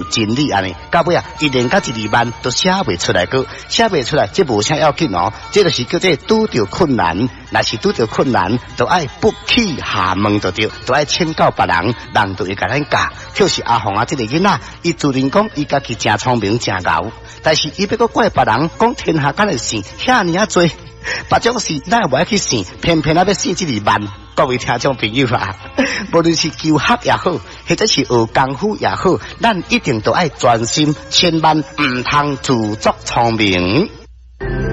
真理安尼，到尾啊，一连甲一二万都写袂出来个，写袂出来，这无啥要紧哦，这就是叫做拄着困难。若是拄着困难，就爱不起下问就对，就爱请教别人，人就会甲咱教。就是阿红啊，这个囡仔，伊自认讲伊家己真聪明真牛，但是伊要个怪别人，讲天下间的事遐尼啊多，别种事咱也袂去想，偏偏啊要想这2万。各位听众朋友啊，无论是求学也好，或者是学功夫也好，咱一定都爱专心，千万唔通自作聪明。